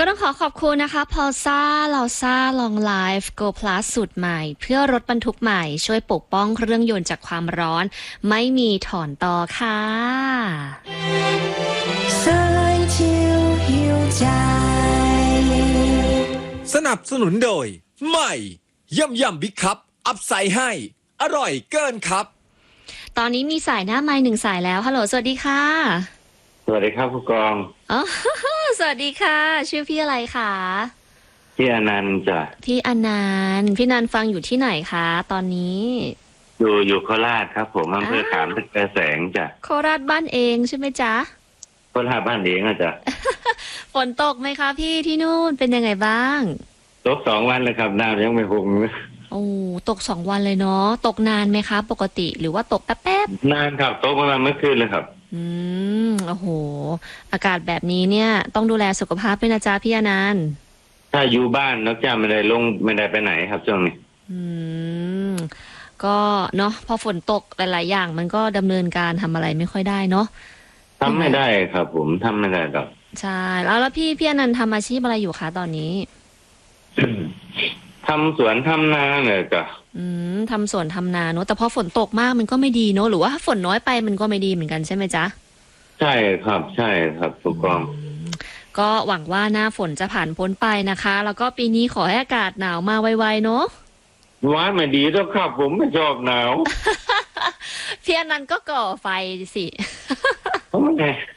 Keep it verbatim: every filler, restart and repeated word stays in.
ต้องขอขอบคุณนะคะพอซ่าลาซ่าลองไลฟ์โกพลัสสูตรใหม่เพื่อรถบรรทุกใหม่ช่วยปกป้องเครื่องยนต์จากความร้อนไม่มีถอนต่อค่ะสนับสนุนโดยใหม่ย่ำย่ำบิ๊กคัพอัพไซด์ให้อร่อยเกินครับตอนนี้มีสายหน้าไมค์หนึ่งสายแล้วฮัลโหลสวัสดีค่ะสวัสดีครับผู้กองอ๋อสวัสดีค่ะชื่อพี่อะไรคะพี่อนันต์จ้ะพี่อนันต์พี่อนันต์ฟังอยู่ที่ไหนคะตอนนี้อยู่อยู่โคราชครับผมอำเภอขามตะแกแสงจ้ะโคราชบ้านเองใช่ไหมจ๊ะโคราชบ้านเองอะจ้ะฝนตกไหมคะพี่ที่นู่นเป็นยังไงบ้างตกสองวันเลยครับน้ำยังไม่หงโอ้ตกสองวันเลยเนาะตกนานไหมคะปกติหรือว่าตกแป๊บๆนานครับตกประมาณเมื่อคืนเลยครับอืมโอ้โหอากาศแบบนี้เนี่ยต้องดูแลสุขภาพด้วยนะจ๊ะพี่อนันต์ถ้าอยู่บ้านนอกจากไม่ได้ลงไม่ได้ไปไหนครับช่วงนี้อืมก็เนาะพอฝนตกหลายๆอย่างมันก็ดำเนินการทำอะไรไม่ค่อยได้เนาะทำไม่ได้ครับผมทำไม่ได้หรอกใช่แล้วแล้วพี่พี่อนันต์ทำอาชีพอะไรอยู่คะตอนนี้ทำสวนทำนาเนี่ยจ้ะอืมทำสวนทำนาเนอะแต่พอฝนตกมากมันก็ไม่ดีเนอะหรือว่าฝนน้อยไปมันก็ไม่ดีเหมือนกันใช่ไหมจ๊ะใช่ครับใช่ครับถูกต้องก็หวังว่าหน้าฝนจะผ่านพ้นไปนะคะแล้วก็ปีนี้ขอให้อากาศหนาวมาไวๆเนอะว้าไม่ดีแล้วครับผมไม่ชอบหนาวพี่อนันต์ก็ก่อไฟสิทำไม